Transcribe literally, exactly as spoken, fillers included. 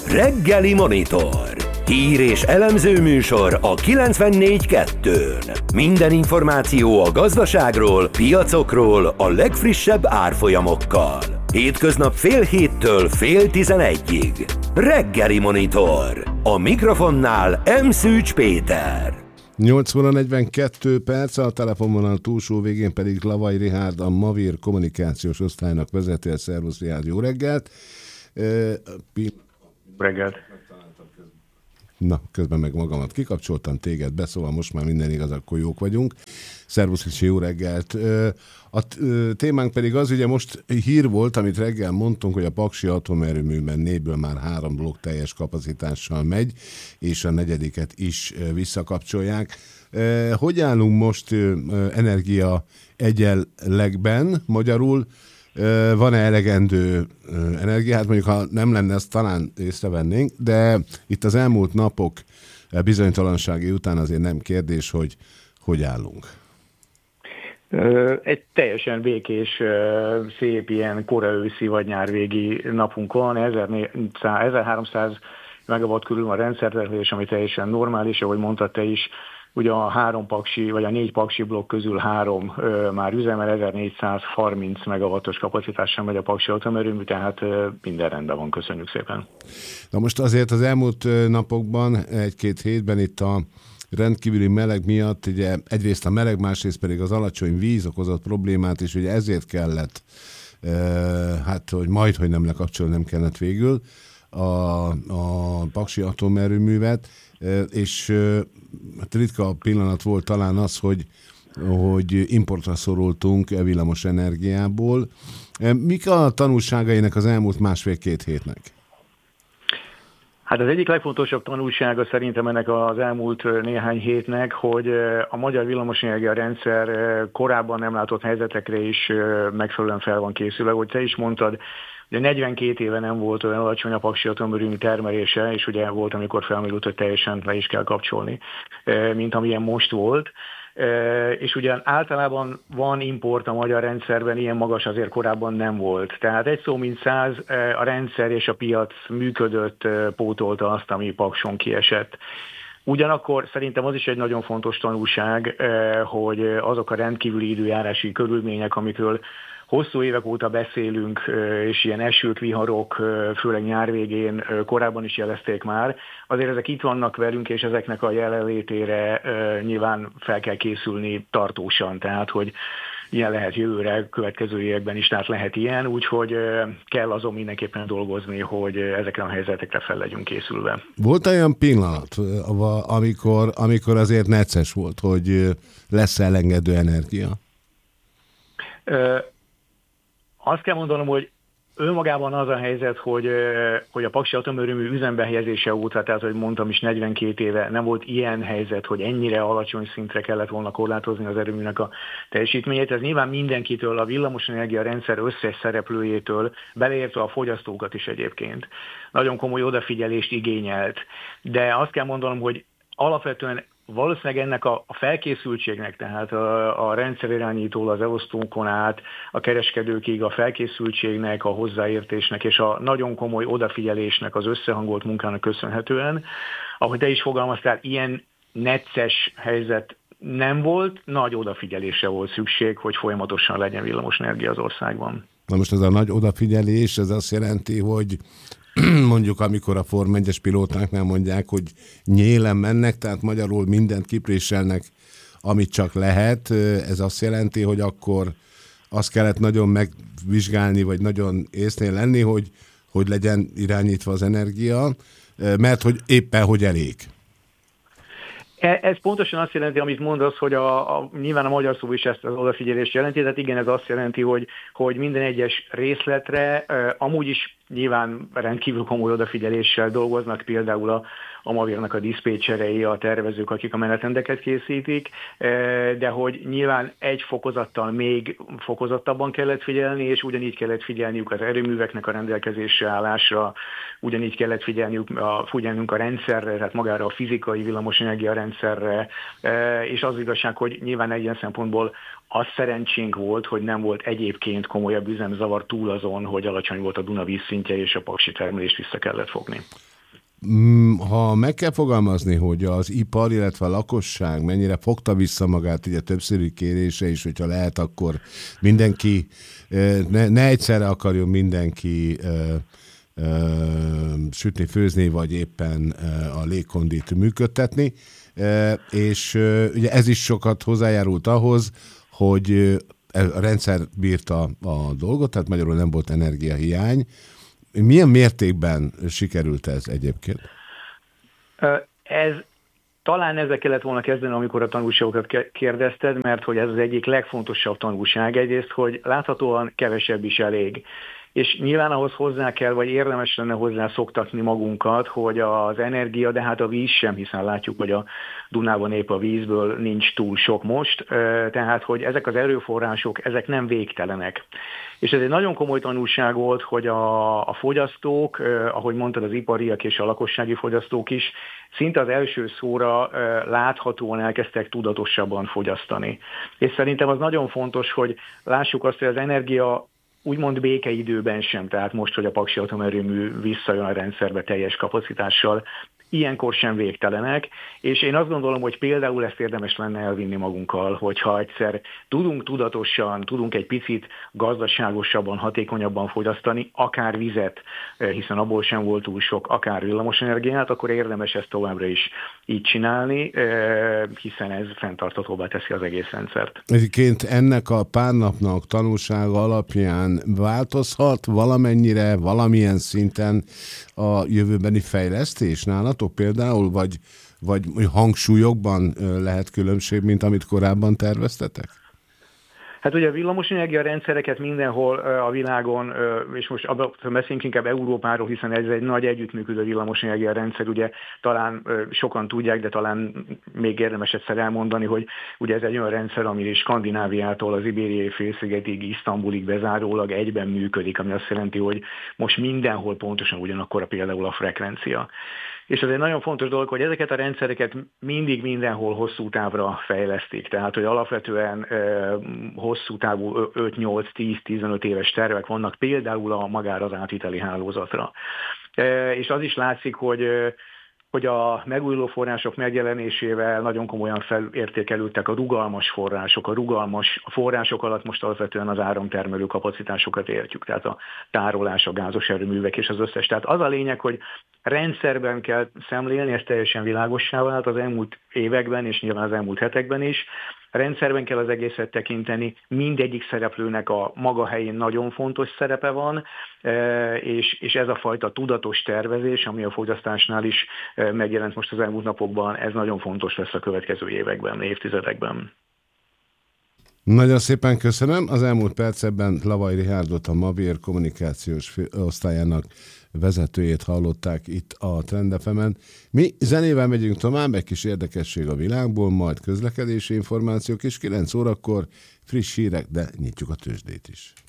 Reggeli Monitor. Hír és elemző műsor a kilencvennégy kettőn. Minden információ a gazdaságról, piacokról, a legfrissebb árfolyamokkal. Hétköznap fél héttől fél tizenegyig. Reggeli Monitor. A mikrofonnál M. Szűcs Péter. nyolc óra negyvenkettő perc, a telefonvonal túlsó végén pedig Lavai Richárd, a Mavir kommunikációs osztálynak vezetője. Szervusz Richárd, jó reggelt! Reggelt! Na, közben meg magamat kikapcsoltam, téged be, szóval most már minden igaz, akkor jók vagyunk. Szervusz és jó reggelt! A témánk pedig az, ugye most hír volt, amit reggel mondtunk, hogy a Paksi atomerőműben négyből már három blokk teljes kapacitással megy, és a negyediket is visszakapcsolják. Hogy állunk most energia egyenlegben? Magyarul van-e elegendő energiát? Mondjuk, ha nem lenne, ezt talán észrevennénk, de itt az elmúlt napok bizonytalansági után azért nem kérdés, hogy hogy állunk. Egy teljesen békés, szép ilyen kora őszi vagy nyárvégi napunk van, ezerháromszáz megawatt körül van rendszerterhelés, ami teljesen normális, ahogy mondtad te is. Ugye a három paksi, vagy a négy paksi blokk közül három ö, már üzemel, ezernégyszázharminc megawattos kapacitással megy a Paksi atomerőmű, tehát ö, minden rendben van, köszönjük szépen. Na most azért az elmúlt napokban, egy-két hétben itt a rendkívüli meleg miatt, ugye egyrészt a meleg, másrészt pedig az alacsony víz okozott problémát, és ugye ezért kellett, ö, hát hogy majd, hogy nem lekapcsolni, nem kellett végül a, a Paksi atomerőművet, és hát ritka pillanat volt talán az, hogy, hogy importra szorultunk villamos energiából. Mik a tanulságainak az elmúlt másfél-két hétnek? Hát az egyik legfontosabb tanulsága szerintem ennek az elmúlt néhány hétnek, hogy a magyar villamosenergia rendszer korábban nem látott helyzetekre is megfelelően fel van készülve. Hogy te is mondtad, ugye negyvenkét éve nem volt olyan alacsony a Paksi atomerőmű termelése, és ugye volt, amikor felmerült, hogy teljesen le is kell kapcsolni, mint amilyen most volt. És ugyan általában van import a magyar rendszerben, ilyen magas azért korábban nem volt. Tehát egy szó mint száz, a rendszer és a piac működött, pótolta azt, ami Pakson kiesett. Ugyanakkor szerintem az is egy nagyon fontos tanulság, hogy azok a rendkívüli időjárási körülmények, amikről hosszú évek óta beszélünk, és ilyen esők, viharok, főleg nyár végén korábban is jelezték már. Azért ezek itt vannak velünk, és ezeknek a jelenlétére nyilván fel kell készülni tartósan. Tehát, hogy ilyen lehet jövőre, következő években is, tehát lehet ilyen, úgyhogy kell azon mindenképpen dolgozni, hogy ezekre a helyzetekre fel legyünk készülve. Volt olyan pillanat, amikor, amikor azért necces volt, hogy lesz elengedő energia? Azt kell mondanom, hogy önmagában az a helyzet, hogy, hogy a Paksi atomerőmű üzembe helyezése óta, tehát, hogy mondtam is, negyvenkét éve nem volt ilyen helyzet, hogy ennyire alacsony szintre kellett volna korlátozni az erőműnek a teljesítményét. Ez nyilván mindenkitől, a villamosenergia rendszer összes szereplőjétől, beleértve a fogyasztókat is egyébként, nagyon komoly odafigyelést igényelt. De azt kell mondanom, hogy alapvetően valószínűleg ennek a, a felkészültségnek, tehát a, a rendszerirányítól az elosztókon át, a kereskedőkig a felkészültségnek, a hozzáértésnek és a nagyon komoly odafigyelésnek, az összehangolt munkának köszönhetően, ahogy te is fogalmaztál, ilyen necces helyzet nem volt, nagy odafigyelésre volt szükség, hogy folyamatosan legyen villamosenergia az országban. Na most ez a nagy odafigyelés, ez azt jelenti, hogy mondjuk amikor a Form egyes pilótáknál mondják, hogy nyélen mennek, tehát magyarul mindent kipréselnek, amit csak lehet, ez azt jelenti, hogy akkor azt kellett nagyon megvizsgálni, vagy nagyon észnél lenni, hogy, hogy legyen irányítva az energia, mert hogy éppen hogy elég. Ez pontosan azt jelenti, amit mondasz, hogy a, a, nyilván a magyar szó is ezt az odafigyelést jelenti, tehát igen, ez azt jelenti, hogy, hogy minden egyes részletre uh, amúgy is nyilván rendkívül komoly odafigyeléssel dolgoznak, például a, a Mavirnak a diszpécserei, a tervezők, akik a menetrendeket készítik, de hogy nyilván egy fokozattal még fokozottabban kellett figyelni, és ugyanígy kellett figyelniük az erőműveknek a rendelkezésre állásra, ugyanígy kellett figyelniük a, figyelnünk a rendszerre, tehát magára a fizikai villamosenergia rendszerre, és az igazság, hogy nyilván egy ilyen szempontból az szerencsénk volt, hogy nem volt egyébként komolyabb üzemzavar túl azon, hogy alacsony volt a Duna vízszintje, és a paksi termelést vissza kellett fogni. Ha meg kell fogalmazni, hogy az ipar, illetve a lakosság mennyire fogta vissza magát ugye többszörű kérése, és hogyha lehet, akkor mindenki, ne, ne egyszerre akarjon mindenki sütni, főzni, vagy éppen a légkondit működtetni, és ugye ez is sokat hozzájárult ahhoz, hogy a rendszer bírta a dolgot, tehát magyarul nem volt energiahiány. Milyen mértékben sikerült ez egyébként? Ez talán ezzel kellett volna kezdeni, amikor a tanulságokat kérdezted, mert hogy ez az egyik legfontosabb tanulság. Egyrészt, hogy láthatóan kevesebb is elég. És nyilván ahhoz hozzá kell, vagy érdemes lenne hozzá szoktatni magunkat, hogy az energia, de hát a víz sem, hiszen látjuk, hogy a Dunában épp a vízből nincs túl sok most, tehát hogy ezek az erőforrások, ezek nem végtelenek. És ez egy nagyon komoly tanulság volt, hogy a, a fogyasztók, ahogy mondtad, az ipariak és a lakossági fogyasztók is, szinte az első szóra láthatóan elkezdtek tudatosabban fogyasztani. És szerintem az nagyon fontos, hogy lássuk azt, hogy az energia úgymond békeidőben sem, tehát most, hogy a Paksi atomerőmű visszajön a rendszerbe teljes kapacitással, ilyenkor sem végtelenek, és én azt gondolom, hogy például ezt érdemes lenne elvinni magunkkal, hogyha egyszer tudunk tudatosan, tudunk egy picit gazdaságosabban, hatékonyabban fogyasztani, akár vizet, hiszen abból sem volt túl sok, akár villamosenergiát, akkor érdemes ezt továbbra is így csinálni, hiszen ez fenntarthatóbbá teszi az egész rendszert. Egyébként ennek a pár napnak tanulsága alapján változhat valamennyire, valamilyen szinten a jövőbeni fejlesztés nálatok például, vagy, vagy hangsúlyokban lehet különbség, mint amit korábban terveztetek? Hát ugye a villamosenergia rendszereket mindenhol a világon, és most abban beszéljünk inkább Európáról, hiszen ez egy nagy együttműködő villamosenergia rendszer, ugye talán sokan tudják, de talán még érdemes egyszer elmondani, hogy ugye ez egy olyan rendszer, ami Skandináviától az Ibériai félszigetig, Isztambulig bezárólag egyben működik, ami azt jelenti, hogy most mindenhol pontosan ugyanakkor például a frekvencia. És ez egy nagyon fontos dolog, hogy ezeket a rendszereket mindig mindenhol hosszú távra fejlesztik. Tehát, hogy alapvetően e, hosszú távú öt nyolc tíz tizenöt éves tervek vannak például a magára az átviteli hálózatra. E, és az is látszik, hogy hogy a megújuló források megjelenésével nagyon komolyan felértékelődtek a rugalmas források. A rugalmas források alatt most alapvetően az áramtermelő kapacitásokat értjük, tehát a tárolás, a gázos erőművek és az összes. Tehát az a lényeg, hogy rendszerben kell szemlélni, ez teljesen világossá vált az elmúlt években és nyilván az elmúlt hetekben is. Rendszerben kell az egészet tekinteni, mindegyik szereplőnek a maga helyén nagyon fontos szerepe van, és, és ez a fajta tudatos tervezés, ami a fogyasztásnál is megjelent most az elmúlt napokban, ez nagyon fontos lesz a következő években, évtizedekben. Nagyon szépen köszönöm. Az elmúlt percekben Lavai Rihárdot, a Mavér kommunikációs osztályának vezetőjét hallották itt a Trend ef emen. Mi zenével megyünk tovább, egy kis érdekesség a világból, majd közlekedési információk, és kilenc órakor friss hírek, de nyitjuk a tőzsdét is.